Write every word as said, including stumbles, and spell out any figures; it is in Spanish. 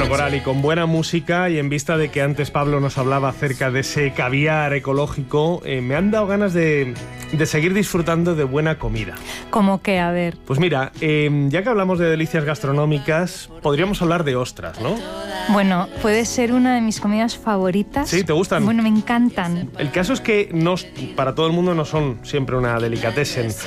Bueno, Coral, y con buena música y en vista de que antes Pablo nos hablaba acerca de ese caviar ecológico, eh, me han dado ganas de, de seguir disfrutando de buena comida. ¿Cómo que? A ver. Pues mira, eh, ya que hablamos de delicias gastronómicas, podríamos hablar de ostras, ¿no? Bueno, puede ser una de mis comidas favoritas. ¿Sí? ¿Te gustan? Bueno, me encantan. El caso es que no, para todo el mundo no son siempre una delicatessen.